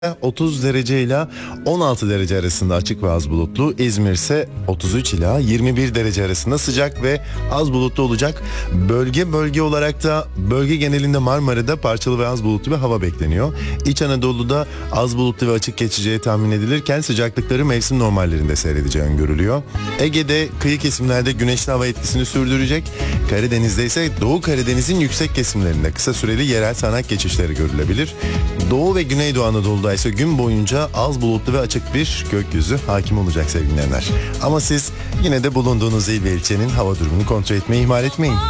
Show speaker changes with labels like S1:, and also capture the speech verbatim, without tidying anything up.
S1: otuz derece ile on altı derece arasında açık ve az bulutlu. İzmir ise otuz üç ila yirmi bir derece arasında sıcak ve az bulutlu olacak. Bölge bölge olarak da bölge genelinde Marmara'da parçalı ve az bulutlu bir hava bekleniyor. İç Anadolu'da az bulutlu ve açık geçeceği tahmin edilirken sıcaklıkları mevsim normallerinde seyredeceği öngörülüyor. Ege'de kıyı kesimlerde güneşli hava etkisini sürdürecek. Karadeniz'de ise Doğu Karadeniz'in yüksek kesimlerinde kısa süreli yerel sağanak geçişleri görülebilir. Doğu ve Güneydoğu Anadolu'da ise gün boyunca az bulutlu ve açık bir gökyüzü hakim olacak sevgili dinleyenler. Ama siz yine de bulunduğunuz il ve ilçenin hava durumunu kontrol etmeyi ihmal etmeyin.